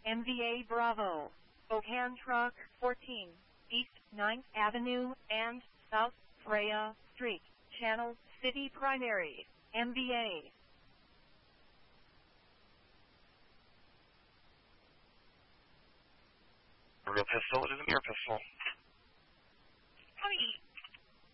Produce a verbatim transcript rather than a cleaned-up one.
M V A Bravo, Okan Truck fourteen, East ninth Avenue and South Freya Street, Channel City Primary, M V A. A real pistol? It isn't your pistol. Howdy.